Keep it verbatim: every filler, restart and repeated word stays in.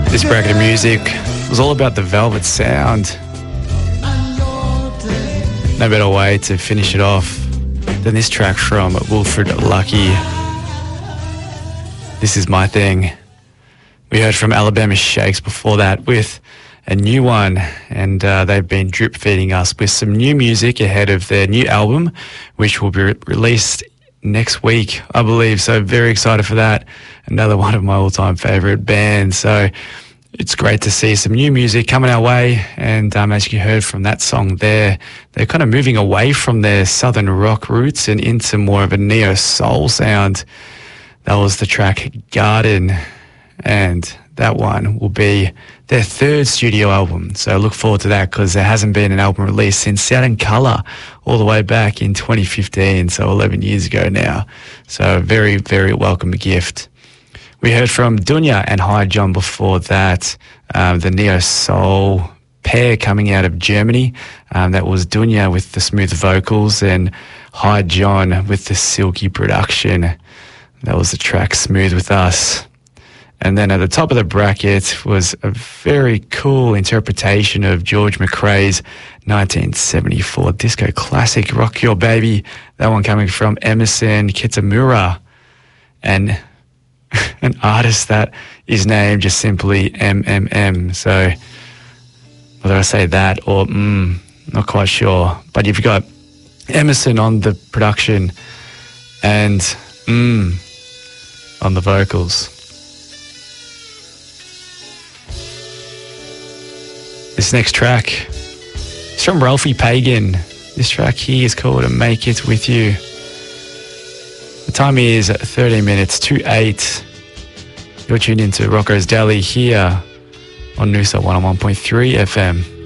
This bracket of music was all about the Velvet Sound. No better way to finish it off than this track from Wilfred Lucky. This Is My Thing. We heard from Alabama Shakes before that with a new one, and uh, they've been drip feeding us with some new music ahead of their new album, which will be re- released next week, I believe. So very excited for that. Another one of my all-time favourite bands. So it's great to see some new music coming our way. And um, as you heard from that song there, they're kind of moving away from their southern rock roots and into more of a neo-soul sound. That was the track Garden, and that one will be their third studio album. So look forward to that, because there hasn't been an album released since Out in Colour all the way back in twenty fifteen, so eleven years ago now. So very, very welcome gift. We heard from Dunya and Hi John before that, um, the neo-soul pair coming out of Germany. Um, that was Dunya with the smooth vocals and Hi John with the silky production. That was the track Smooth With Us. And then at the top of the bracket was a very cool interpretation of George McRae's nineteen seventy-four disco classic, Rock Your Baby. That one coming from Emerson Kitamura, and an artist that is named just simply M M M. So whether I say that or mm, not quite sure. But you've got Emerson on the production and mm on the vocals. This next track is from Ralphie Pagan. This track here is called Make It With You. The time is thirteen minutes to eight. You're tuned into Rocco's Daily here on Noosa one oh one point three F M.